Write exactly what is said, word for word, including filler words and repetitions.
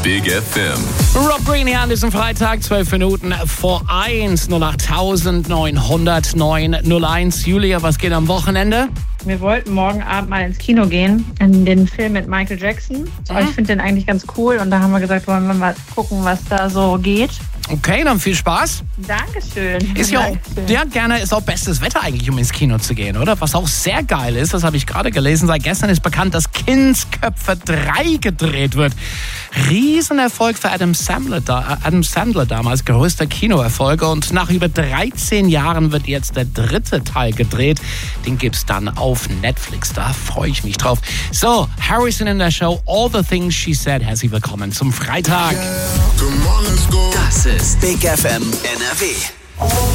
Big F M. Rob Green hier an diesem Freitag, zwölf Minuten vor eins, null acht neun null null neun null eins. Julia, was geht am Wochenende? Wir wollten morgen Abend mal ins Kino gehen, in den Film mit Michael Jackson. Mhm. Ich finde den eigentlich ganz cool und da haben wir gesagt, wollen wir mal gucken, was da so geht. Okay, dann viel Spaß. Dankeschön. Ist ja auch, Dankeschön. ja, gerne ist auch bestes Wetter eigentlich, um ins Kino zu gehen, oder? Was auch sehr geil ist, das habe ich gerade gelesen, seit gestern ist bekannt, dass Kindsköpfe drei gedreht wird. Riesenerfolg für Adam Sandler, da, Adam Sandler damals, größter Kinoerfolg. Und nach über dreizehn Jahren wird jetzt der dritte Teil gedreht. Den gibt's dann auf Netflix. Da freue ich mich drauf. So, Harrison in der Show, All the Things She Said. Herzlich willkommen zum Freitag. Come on, let's go. Das ist Big F M N R W.